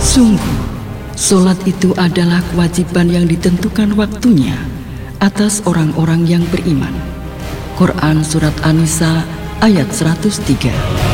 Sungguh, solat itu adalah kewajiban yang ditentukan waktunya atas orang-orang yang beriman. Quran Surat An-Nisa ayat 103.